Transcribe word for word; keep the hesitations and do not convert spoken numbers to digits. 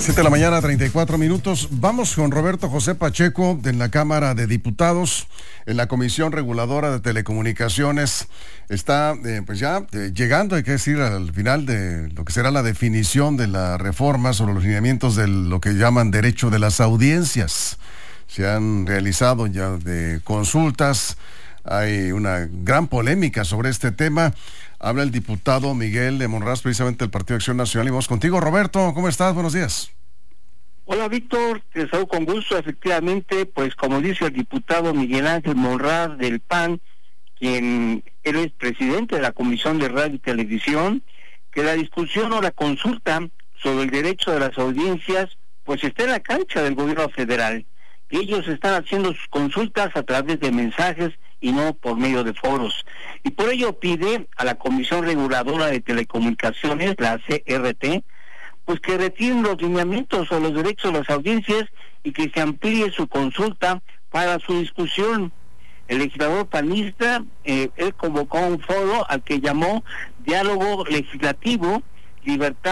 siete de la mañana, treinta y cuatro minutos. Vamos con Roberto José Pacheco de la Cámara de Diputados. En la Comisión Reguladora de Telecomunicaciones está eh, pues ya eh, llegando, hay que decir, al final de lo que será la definición de la reforma sobre los lineamientos de lo que llaman derecho de las audiencias. Se han realizado ya de consultas, hay una gran polémica sobre este tema. Habla el diputado Miguel de Monraz, precisamente del Partido Acción Nacional. Y vamos contigo, Roberto. ¿Cómo estás? Buenos días. Hola, Víctor. Te saludo con gusto. Efectivamente, pues como dice el diputado Miguel Ángel Monraz del P A N, quien él es presidente de la Comisión de Radio y Televisión, que la discusión o la consulta sobre el derecho de las audiencias, pues está en la cancha del gobierno federal. Y ellos están haciendo sus consultas a través de mensajes y no por medio de foros. Y por ello pide a la Comisión Reguladora de Telecomunicaciones, la C R T, pues que retiren los lineamientos o los derechos de las audiencias y que se amplíe su consulta para su discusión. El legislador panista, eh, él convocó un foro al que llamó Diálogo Legislativo, Libertad